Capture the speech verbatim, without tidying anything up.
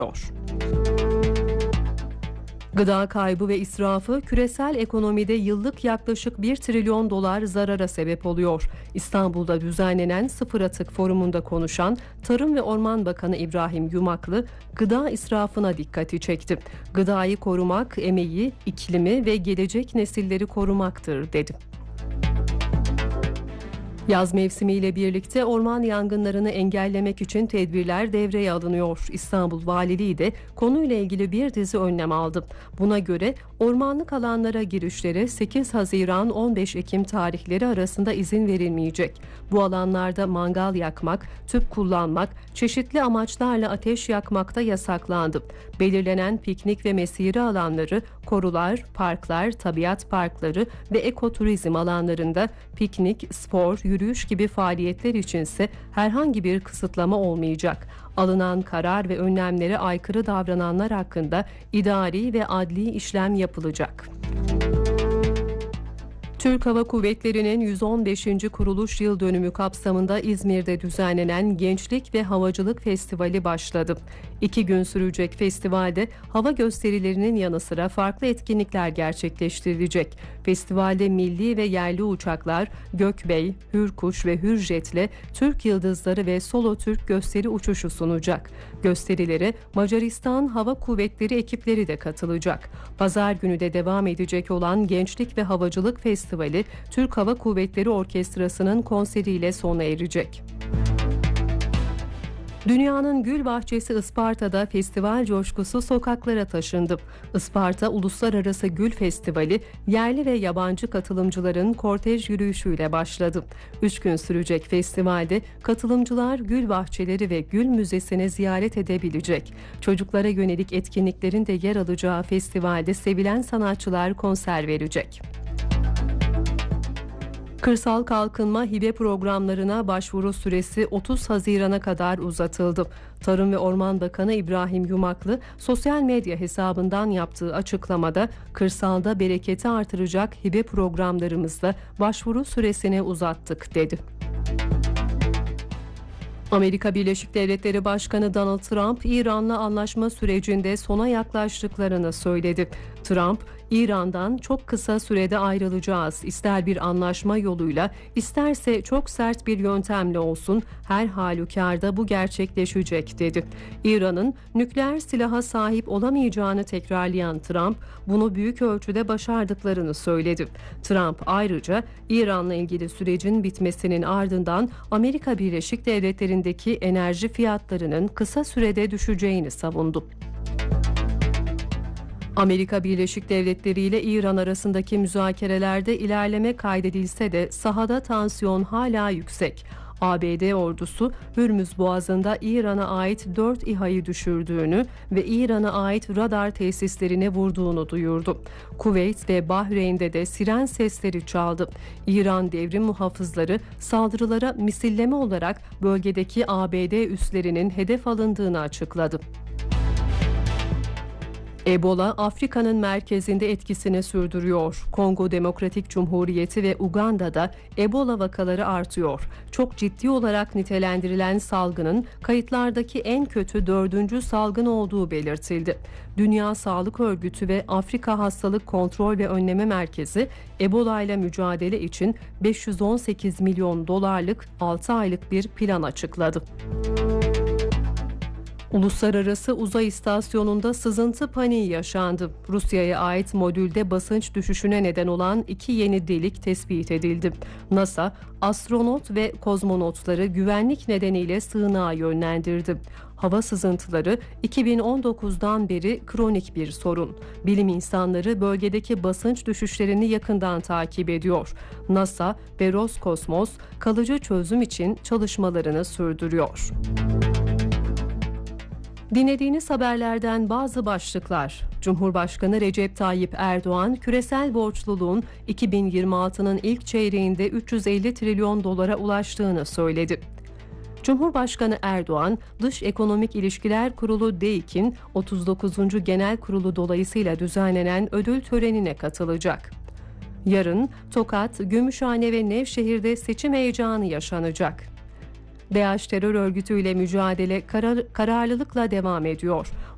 Gıda kaybı ve israfı küresel ekonomide yıllık yaklaşık bir trilyon dolar zarara sebep oluyor. İstanbul'da düzenlenen Sıfır Atık Forumu'nda konuşan Tarım ve Orman Bakanı İbrahim Yumaklı, gıda israfına dikkati çekti. Gıdayı korumak, emeği, iklimi ve gelecek nesilleri korumaktır, dedi. Yaz mevsimiyle birlikte orman yangınlarını engellemek için tedbirler devreye alınıyor. İstanbul Valiliği de konuyla ilgili bir dizi önlem aldı. Buna göre ormanlık alanlara girişlere sekiz Haziran on beş Ekim tarihleri arasında izin verilmeyecek. Bu alanlarda mangal yakmak, tüp kullanmak, çeşitli amaçlarla ateş yakmak da yasaklandı. Belirlenen piknik ve mesire alanları, korular, parklar, tabiat parkları ve ekoturizm alanlarında piknik, spor, yürüyüş gibi faaliyetler içinse herhangi bir kısıtlama olmayacak. Alınan karar ve önlemlere aykırı davrananlar hakkında idari ve adli işlem yapılacak. Türk Hava Kuvvetleri'nin yüz on beşinci kuruluş yıl dönümü kapsamında İzmir'de düzenlenen Gençlik ve Havacılık Festivali başladı. İki gün sürecek festivalde hava gösterilerinin yanı sıra farklı etkinlikler gerçekleştirilecek. Festivalde milli ve yerli uçaklar Gökbey, Hürkuş ve Hürjet'le Türk Yıldızları ve Solo Türk gösteri uçuşu sunacak. Gösterilere Macaristan Hava Kuvvetleri ekipleri de katılacak. Pazar günü de devam edecek olan Gençlik ve Havacılık Festivali Festivali, Türk Hava Kuvvetleri Orkestrası'nın konseriyle sona erecek. Dünyanın gül bahçesi Isparta'da festival coşkusu sokaklara taşındı. Isparta Uluslararası Gül Festivali yerli ve yabancı katılımcıların kortej yürüyüşüyle başladı. Üç gün sürecek festivalde katılımcılar gül bahçeleri ve gül müzesini ziyaret edebilecek. Çocuklara yönelik etkinliklerin de yer alacağı festivalde sevilen sanatçılar konser verecek. Kırsal kalkınma hibe programlarına başvuru süresi otuz Haziran'a kadar uzatıldı. Tarım ve Orman Bakanı İbrahim Yumaklı sosyal medya hesabından yaptığı açıklamada kırsalda bereketi artıracak hibe programlarımızla başvuru süresini uzattık, dedi. Amerika Birleşik Devletleri Başkanı Donald Trump, İran'la anlaşma sürecinde sona yaklaştıklarını söyledi. Trump, İran'dan çok kısa sürede ayrılacağız. İster bir anlaşma yoluyla, isterse çok sert bir yöntemle olsun, her halükarda bu gerçekleşecek, dedi. İran'ın nükleer silaha sahip olamayacağını tekrarlayan Trump, bunu büyük ölçüde başardıklarını söyledi. Trump ayrıca İran'la ilgili sürecin bitmesinin ardından Amerika Birleşik Devletleri'ndeki enerji fiyatlarının kısa sürede düşeceğini savundu. Amerika Birleşik Devletleri ile İran arasındaki müzakerelerde ilerleme kaydedilse de sahada tansiyon hala yüksek. A B D ordusu Hürmüz Boğazı'nda İran'a ait dört İHA'yı düşürdüğünü ve İran'a ait radar tesislerine vurduğunu duyurdu. Kuveyt ve Bahreyn'de de siren sesleri çaldı. İran devrim muhafızları saldırılara misilleme olarak bölgedeki A B D üslerinin hedef alındığını açıkladı. Ebola, Afrika'nın merkezinde etkisini sürdürüyor. Kongo Demokratik Cumhuriyeti ve Uganda'da Ebola vakaları artıyor. Çok ciddi olarak nitelendirilen salgının kayıtlardaki en kötü dördüncü salgın olduğu belirtildi. Dünya Sağlık Örgütü ve Afrika Hastalık Kontrol ve Önleme Merkezi, Ebola ile mücadele için beş yüz on sekiz milyon dolarlık altı aylık bir plan açıkladı. Uluslararası Uzay İstasyonu'nda sızıntı paniği yaşandı. Rusya'ya ait modülde basınç düşüşüne neden olan iki yeni delik tespit edildi. NASA, astronot ve kozmonotları güvenlik nedeniyle sığınağa yönlendirdi. Hava sızıntıları iki bin on dokuzdan beri kronik bir sorun. Bilim insanları bölgedeki basınç düşüşlerini yakından takip ediyor. NASA ve Roskosmos kalıcı çözüm için çalışmalarını sürdürüyor. Dinlediğiniz haberlerden bazı başlıklar. Cumhurbaşkanı Recep Tayyip Erdoğan, küresel borçluluğun iki bin yirmi altının ilk çeyreğinde üç yüz elli trilyon dolara ulaştığını söyledi. Cumhurbaşkanı Erdoğan, Dış Ekonomik İlişkiler Kurulu D E İ K'in otuz dokuzuncu Genel Kurulu dolayısıyla düzenlenen ödül törenine katılacak. Yarın Tokat, Gümüşhane ve Nevşehir'de seçim heyecanı yaşanacak. DAEŞ terör örgütüyle mücadele karar, kararlılıkla devam ediyor.